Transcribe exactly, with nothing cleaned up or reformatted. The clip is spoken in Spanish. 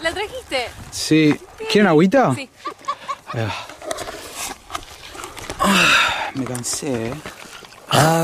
¿La trajiste? Sí. ¿Quieren agüita? Sí. Ah, me cansé, ¿eh?